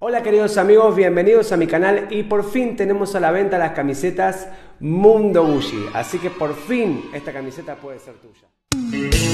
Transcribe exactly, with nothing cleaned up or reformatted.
Hola queridos amigos, bienvenidos a mi canal y por fin tenemos a la venta las camisetas Mundo Gucci, así que por fin esta camiseta puede ser tuya.